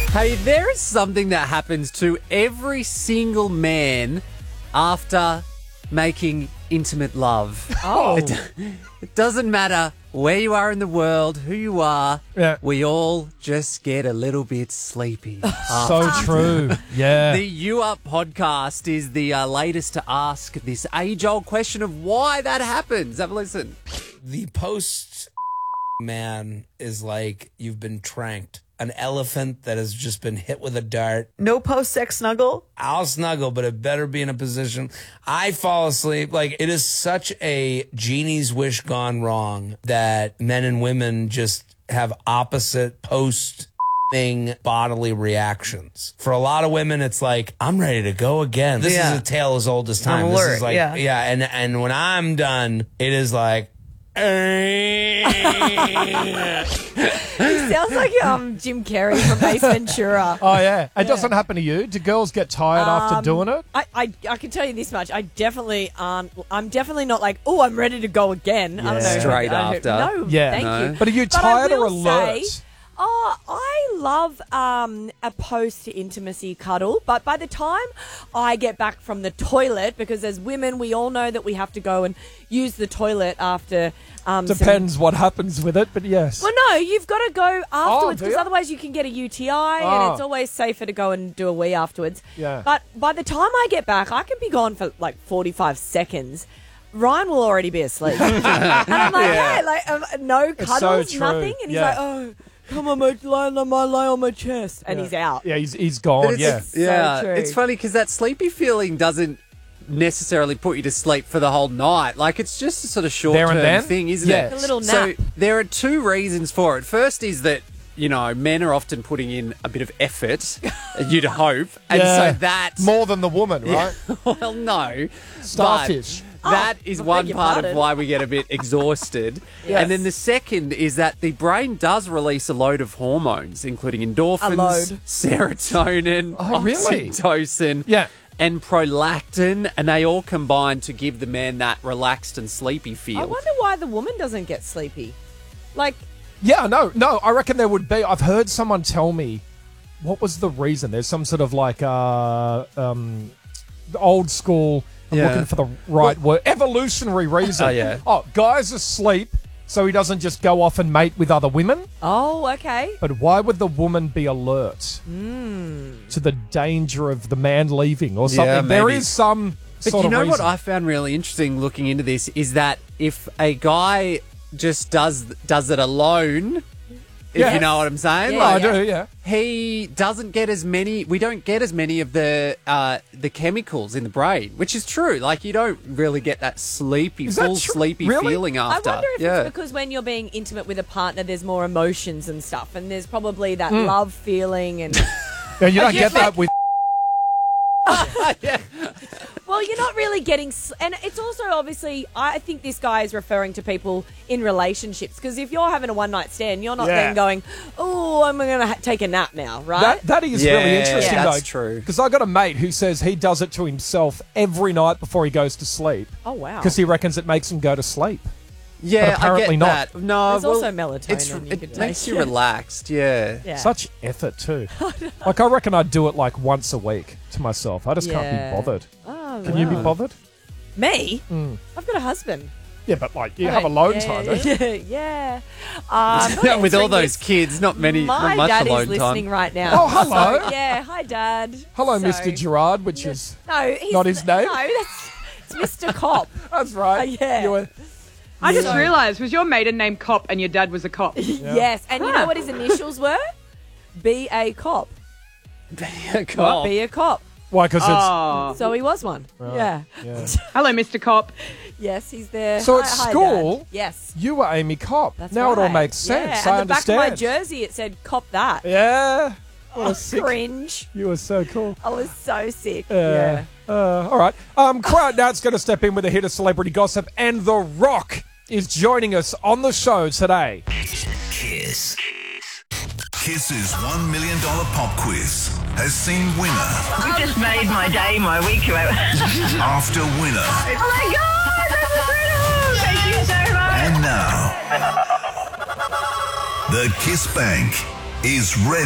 Hey, there is something that happens to every single man after making intimate love. Oh. It doesn't matter where you are in the world, who you are. Yeah. We all just get a little bit sleepy. So true. Yeah. The You Up podcast is the latest to ask this age-old question of why that happens. Have a listen. The post man is like you've been tranked. An elephant that has just been hit with a dart. No post-sex snuggle? I'll snuggle, but it better be in a position. I fall asleep. Like, it is such a genie's wish gone wrong that men and women just have opposite post-thing bodily reactions. For a lot of women, it's like, I'm ready to go again. This is a tale as old as time. I'm This alert, is like, yeah. And when I'm done, it is like, Sounds like Jim Carrey from Ace Ventura. Oh, yeah. It doesn't happen to you? Do girls get tired after doing it? I can tell you this much. I'm definitely not like, oh, I'm ready to go again. I don't know. Straight after. No, Yeah. thank No. you. But are you But I tired or will alert? say, I love a post-intimacy cuddle, but by the time I get back from the toilet, because as women, we all know that we have to go and use the toilet after... Depends what happens with it, but yes. Well, no, you've got to go afterwards do because you? otherwise you can get a UTI and Oh. it's always safer to go and do a wee afterwards. Yeah. But by the time I get back, I can be gone for like 45 seconds. Ryan will already be asleep. And I'm like, hey, like, no so cuddles, true. nothing. And he's Yeah. like, oh, come on, mate, lay on my chest. And he's out. Yeah, he's gone, But yeah. So true. It's funny because that sleepy feeling doesn't necessarily put you to sleep for the whole night. Like, it's just a sort of There and short-term then? thing, isn't Yeah. it? A little So nap. there are two reasons for it. First is that, you know, men are often putting in a bit of effort, you'd hope. And Yeah. so that... More than the woman, right? Well, no. Starfish. But that is I one beg your part of pardon. why we get a bit exhausted. Yes. And then the second is that the brain does release a load of hormones, including endorphins, A load. serotonin, Oh, really? oxytocin, Yeah. and prolactin, and they all combine to give the man that relaxed and sleepy feel. I wonder why the woman doesn't get sleepy. Like, Yeah, no, I reckon there would be. I've heard someone tell me, what was the reason? There's some sort of like old school, I'm Yeah. looking for the right word, evolutionary reason. Oh, yeah. Oh, guy's asleep, so he doesn't just go off and mate with other women. oh, okay. But why would the woman be alert to the danger of the man leaving or something? Yeah, There maybe. is some But sort you of know reason. what I found really interesting looking into this is that if a guy just does it alone, if Yeah. you know what I'm saying, Yeah, I like, do, yeah. he doesn't get as many. We don't get as many of the chemicals in the brain, which is true. Like, you don't really get that sleepy, Is that full true? sleepy Really? feeling after. I wonder if yeah. it's because when you're being intimate with a partner, there's more emotions and stuff, and there's probably that love feeling. And Yeah, you don't you get that with... well, you're not really getting, and it's also obviously, I think this guy is referring to people in relationships because if you're having a one night stand, you're not Yeah. then going, oh, I'm going to take a nap now, right? That is Yeah, really interesting, yeah, though. that's true. Because I got a mate who says he does it to himself every night before he goes to sleep. Oh wow! Because he reckons it makes him go to sleep. Yeah, But apparently I get not. that. No, There's well, also melatonin you It could makes take. you relaxed. Yeah. Yeah. Such effort, too. Like, I reckon I'd do it like once a week to myself. I just can't Yeah. be bothered. Oh, Can you be wow. bothered? Me? I've got a husband. Yeah, but like, you have alone yeah, time, don't you? Yeah. I'm not With all answering those this. kids, not My much dad alone is listening time. right now. Oh, hello. So, yeah, hi, Dad. Hello, So- Mr. Gerard, which is... No, he's Not his name? No, it's Mr. Cop. That's right. yeah. You were- I just Yeah. realised, was your maiden name Cop and your dad was a cop? Yes, and you know what his initials were? Be a cop. Cop. Be a cop. Why, because Oh. So he was one. Yeah. it's... Yeah. Hello, Mr. Cop. Yes, he's there. So Hi- at hi, school- Dad. Yes. You were Amy Copp. That's now it all right. makes sense. Yeah, I and the understand. back of my jersey, it said, cop that. Yeah. What Oh, a sick... cringe. You were so cool. I was so sick. Yeah. All right. Quiet Nat's going to step in with a hit of celebrity gossip, and The Rock is joining us on the show today. Kiss. Kiss's $1 million pop quiz has seen winner You just made my day, my week. after winner, Oh my God, that's incredible! Thank you so much. and now the Kiss Bank is ready.